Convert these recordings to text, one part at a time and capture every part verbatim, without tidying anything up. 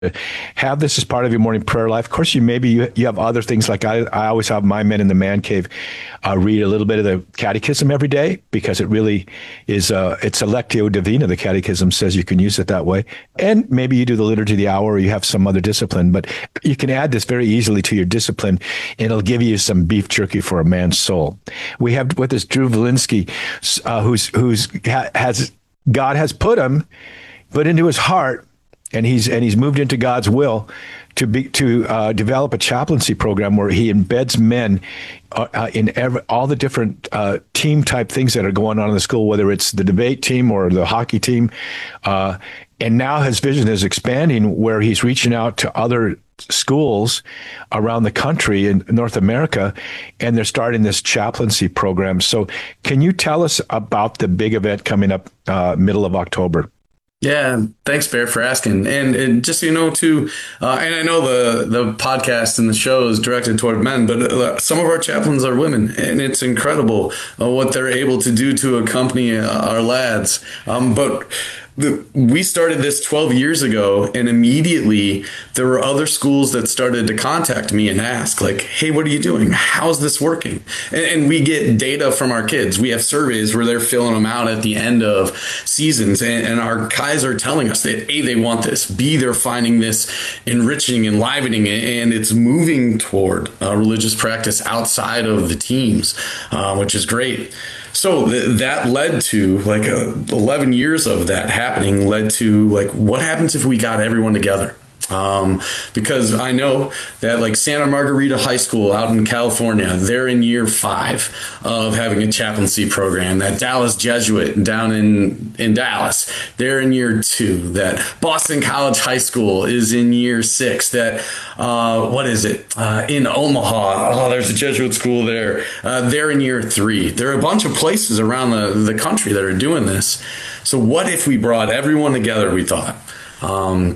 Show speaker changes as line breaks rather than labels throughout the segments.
have this as part of your morning prayer life. Of course, you maybe you, you have other things like I, I always have my men in the man cave uh, read a little bit of the catechism every day because it really is, uh, it's a lectio divina. The catechism says you can use it that way. And maybe you do the liturgy of the hour or you have some other discipline, but you can add this very easily to your discipline and it'll give you some beef jerky for a man's soul. We have with us Drew Valinsky, uh, who's, who's ha, has, God has put him, put into his heart, and he's and he's moved into God's will to be to uh, develop a chaplaincy program where he embeds men uh, in every, all the different uh, team type things that are going on in the school, whether it's the debate team or the hockey team. Uh, and now his vision is expanding where he's reaching out to other schools around the country in North America, and they're starting this chaplaincy program. So can you tell us about the big event coming up uh, middle of October?
Yeah, thanks, Bear, for asking. And, and just so you know, too, uh, and I know the, the podcast and the show is directed toward men, but uh, some of our chaplains are women, and it's incredible uh, what they're able to do to accompany uh, our lads. Um, but the, we started this twelve years ago, and immediately there were other schools that started to contact me and ask, like, hey, what are you doing? How's this working? And, and we get data from our kids. We have surveys where they're filling them out at the end of seasons, and, and our guys are telling us that A, they want this, B, they're finding this enriching, enlivening, and it's moving toward uh, religious practice outside of the teams, uh, which is great. So th- that led to like uh, eleven years of that happening led to like, what happens if we got everyone together? Um, because I know that like Santa Margarita High School out in California, they're in year five of having a chaplaincy program. That Dallas Jesuit down in, in Dallas, they're in year two. That Boston College High School is in year six. That, uh, what is it? Uh, in Omaha, oh, there's a Jesuit school there. Uh, they're in year three. There are a bunch of places around the, the country that are doing this. So what if we brought everyone together, we thought, um,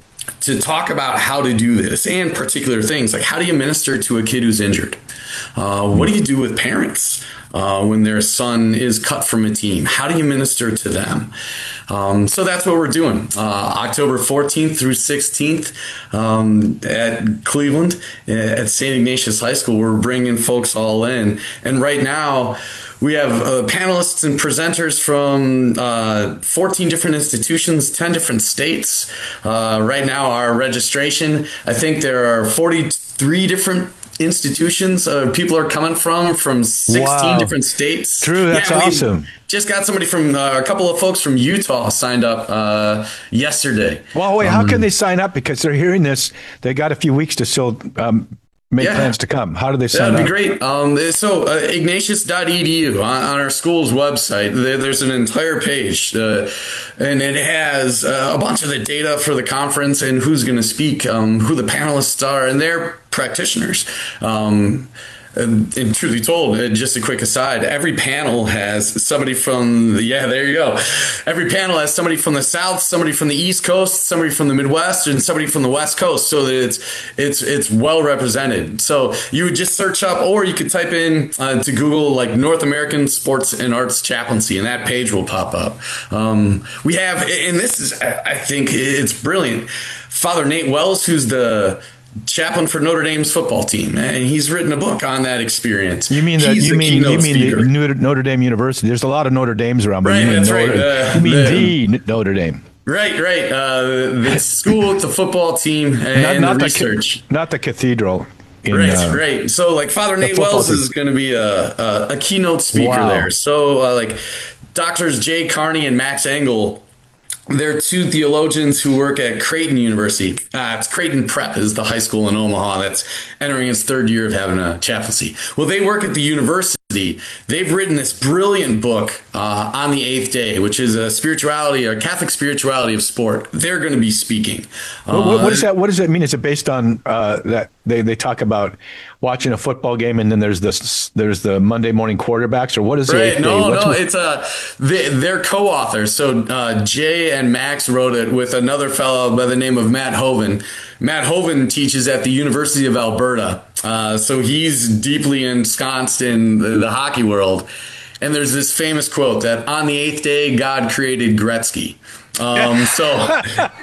to talk about how to do this and particular things like how do you minister to a kid who's injured? Uh, what do you do with parents uh, when their son is cut from a team? How do you minister to them? Um, so that's what we're doing. Uh, October fourteenth through sixteenth um, at Cleveland at Saint Ignatius High School, we're bringing folks all in. And right now, we have uh, panelists and presenters from uh, fourteen different institutions, ten different states. Uh, right now, our registration, I think there are forty-three different institutions uh, people are coming from, from sixteen wow. different states.
True, that's yeah, awesome.
Just got somebody from, uh, a couple of folks from Utah signed up uh, yesterday.
Well, wait, um, how can they sign up? Because they're hearing this, they got a few weeks to still um, make yeah. plans to come. How do they sign
That'd
up?
That'd be great. Um, so uh, ignatius dot e d u on, on our school's website, there, there's an entire page uh, and it has uh, a bunch of the data for the conference and who's going to speak, um, who the panelists are, and they're practitioners. Um, And, and truly told, just a quick aside, every panel has somebody from the, yeah, there you go. Every panel has somebody from the South, somebody from the East Coast, somebody from the Midwest, and somebody from the West Coast. So that it's, it's, it's well represented. So you would just search up, or you could type in uh, to Google like North American Sports and Arts Chaplaincy, and that page will pop up. Um, we have, and this is, I think it's brilliant. Father Nate Wells, who's the chaplain for Notre Dame's football team, and he's written a book on that experience.
You mean that? You mean you mean the Notre Dame University? There's a lot of Notre Dames around, but
right,
you mean
that's
Notre,
right. Uh,
you mean the, the Notre Dame?
Right, right. Uh, the school, the football team, and
not, not
the
the
research,
not the cathedral. In,
right,
uh,
right. So, like Father Nate Wells team. is going to be a, a, a keynote speaker wow. there. So, uh, like Doctors Jay Carney and Max Engel. They're two theologians who work at Creighton University. Uh, it's Creighton Prep is the high school in Omaha that's entering its third year of having a chaplaincy. Well, they work at the university. They've written this brilliant book uh, on the eighth day, which is a spirituality, a Catholic spirituality of sport. They're going to be speaking.
Uh, what, what does that? What does that mean? Is it based on uh, that they, they talk about watching a football game and then there's this there's the Monday morning quarterbacks, or what is
right?
it?
No,
What's
no,
what?
it's uh, they, they're co-authors. So uh, Jay and Max wrote it with another fellow by the name of Matt Hoven. Matt Hoven teaches at the University of Alberta. Uh, so he's deeply ensconced in the, the hockey world. And there's this famous quote that on the eighth day, God created Gretzky. Um, so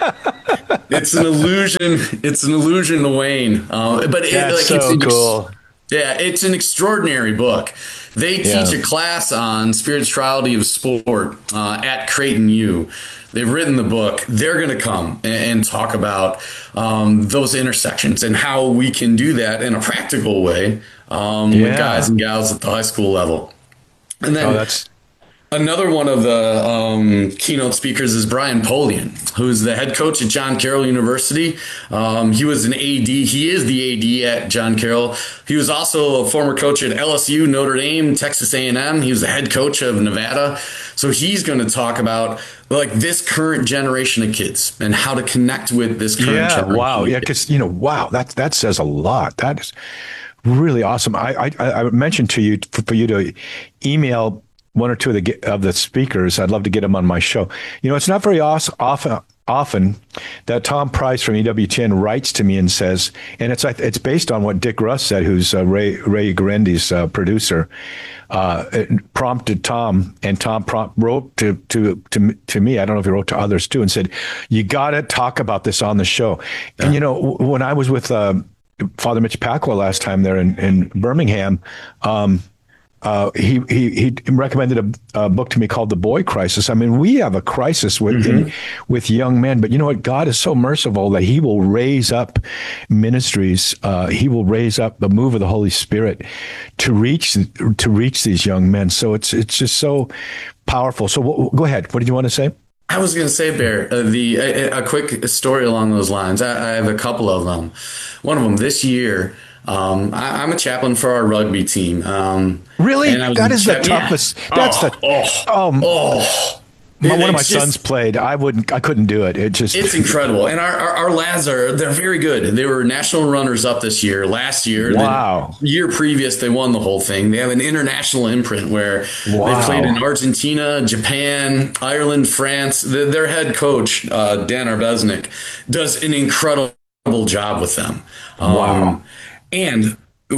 it's an illusion. It's an illusion to Wayne. Uh, but it,
That's
like,
so
it's an ex-
cool.
Yeah, it's an extraordinary book. They
Yeah.
teach a class on spirituality of sport uh, at Creighton U. They've written the book. They're going to come and, and talk about um, those intersections and how we can do that in a practical way um,
Yeah.
with guys and gals at the high school level. And then
Oh, that's
another one of the um, keynote speakers is Brian Polian, who's the head coach at John Carroll University. Um, he was an A D. He is the A D at John Carroll. He was also a former coach at L S U, Notre Dame, Texas A and M. He was the head coach of Nevada. So he's going to talk about like this current generation of kids and how to connect with this current
yeah,
generation.
wow, yeah, because you know, wow, that that says a lot. That is really awesome. I I, I mentioned to you for, for you to email one or two of the of the speakers. I'd love to get them on my show. You know, it's not very os- often often that Tom Price from E W T N writes to me and says, and it's it's based on what Dick Russ said, who's uh, Ray Ray Garendi's uh, producer. Uh, it prompted Tom, and Tom prompt, wrote to to to to me. I don't know if he wrote to others too, and said, "You got to talk about this on the show." Yeah. And you know, when I was with uh, Father Mitch Pacwa last time there in in Birmingham. Um, Uh, he, he he recommended a, a book to me called The Boy Crisis. I mean, we have a crisis with
Mm-hmm.
in, with young men, but you know what? God is so merciful that He will raise up ministries. Uh, he will raise up the move of the Holy Spirit to reach to reach these young men. So it's it's just so powerful. So w- go ahead. What did you want to say?
I was going to say, Bear, uh, the a, a quick story along those lines. I, I have a couple of them. One of them this year. Um, I, I'm a chaplain for our rugby team. Um,
really? That is
cha-
the toughest.
Yeah.
That's
oh,
the.
Oh,
um,
oh.
My,
It-
one of my
it's just-
sons played. I wouldn't. I couldn't do it. It just.
It's incredible, and our, our our lads are they're very good. They were national runners up this year. Last year,
Wow.
the year previous, they won the whole thing. They have an international imprint where
Wow.
they played in Argentina, Japan, Ireland, France. The, their head coach uh, Dan Arbesnik does an incredible job with them. Um,
Wow.
and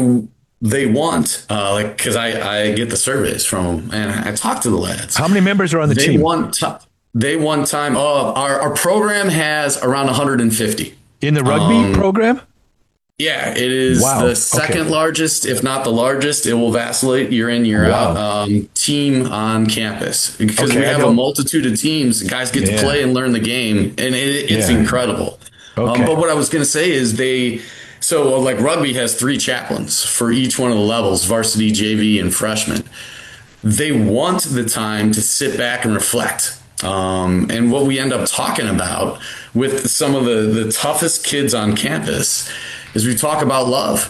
they want uh, like because I I get the surveys from them and I talk to the lads.
How many members are on the
They
team?
want t- they want time. Oh, our our program has around one hundred fifty.
In the rugby
Um,
program?
Yeah, it is
Wow.
the second
Okay.
largest, if not the largest. It will vacillate year in, year
Wow.
out. Um, team on campus because
Okay,
we
I
have a
don't-
multitude of teams. Guys get
Yeah.
to play and learn the game, and it, it's
Yeah.
incredible.
Okay.
Um, but what I was going to say is they. So like rugby has three chaplains for each one of the levels: varsity, J V, and freshman. They want the time to sit back and reflect. Um, and what we end up talking about with some of the, the toughest kids on campus is we talk about love.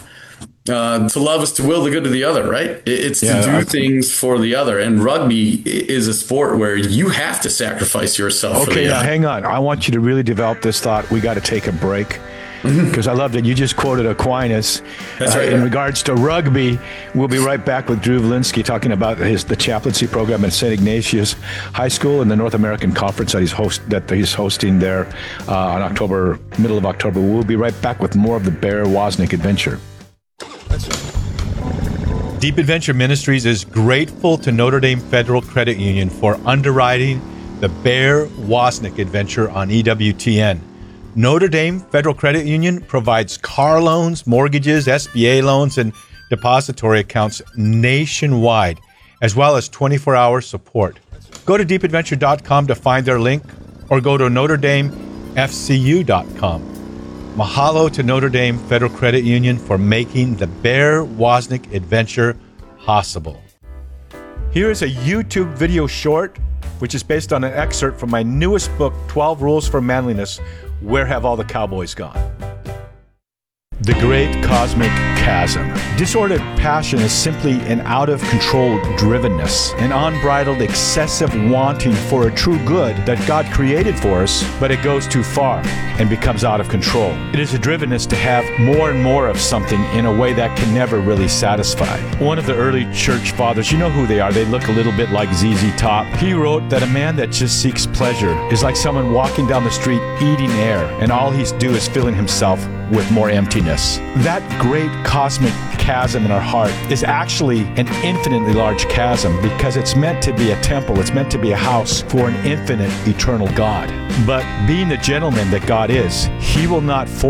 Uh, to love is to will the good of the other, right? It- It's
Yeah,
to do
I-
things for the other. And rugby i- is a sport where you have to sacrifice yourself for
Okay,
the
now
other.
hang on. I want you to really develop this thought. We got to take a break because I love that you just quoted Aquinas.
That's
uh,
right.
in regards to rugby. We'll be right back with Drew Valinsky talking about his the chaplaincy program at Saint Ignatius High School and the North American Conference that he's host that he's hosting there uh, on October, middle of October. We'll be right back with more of the Bear Wozniak adventure. Deep Adventure Ministries is grateful to Notre Dame Federal Credit Union for underwriting the Bear Wozniak adventure on E W T N. Notre Dame Federal Credit Union provides car loans, mortgages, S B A loans, and depository accounts nationwide, as well as twenty-four hour support. Go to deep adventure dot com to find their link, or go to notre dame f c u dot com. Mahalo to Notre Dame Federal Credit Union for making the Bear Wozniak adventure possible. Here is a YouTube video short, which is based on an excerpt from my newest book, twelve Rules for Manliness, Where Have All the Cowboys Gone? The Great Cosmic Chasm. Disordered passion is simply an out-of-control drivenness, an unbridled, excessive wanting for a true good that God created for us, but it goes too far and becomes out of control. It is a drivenness to have more and more of something in a way that can never really satisfy. One of the early church fathers, you know who they are, they look a little bit like Z Z Top. He wrote that a man that just seeks pleasure is like someone walking down the street eating air, and all he's do is filling himself with more emptiness. brokenness. That great cosmic chasm in our heart is actually an infinitely large chasm because it's meant to be a temple. It's meant to be a house for an infinite, eternal God. But being the gentleman that God is, He will not force